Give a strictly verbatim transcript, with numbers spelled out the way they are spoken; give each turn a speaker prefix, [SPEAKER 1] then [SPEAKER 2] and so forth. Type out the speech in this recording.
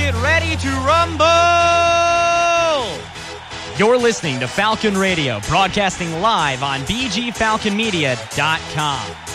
[SPEAKER 1] get ready to rumble! You're listening to Falcon Radio, broadcasting live on b g falcon media dot com.